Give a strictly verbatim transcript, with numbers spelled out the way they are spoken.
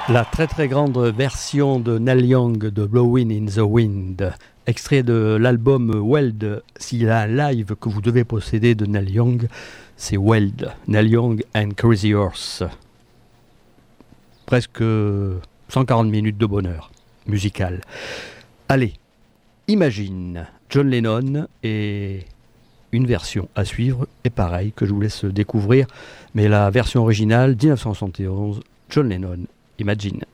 La très très grande version de Neil Young de Blowin' in the Wind, extrait de l'album Weld. S'il y a un live que vous devez posséder de Neil Young, c'est Weld, Neil Young and Crazy Horse. Presque cent quarante minutes de bonheur musical. Allez, Imagine, John Lennon, et une version à suivre, et pareil, que je vous laisse découvrir, mais la version originale, dix-neuf cent soixante et onze, John Lennon, Imagine.